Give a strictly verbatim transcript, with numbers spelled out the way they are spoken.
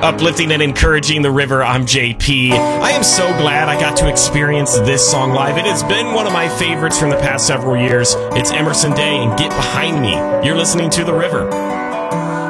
Uplifting and encouraging the river, I'm J P. I am so glad I got to experience this song live. It has been one of my favorites from the past several years. It's Emerson Day and Get Behind Me. You're listening to The River.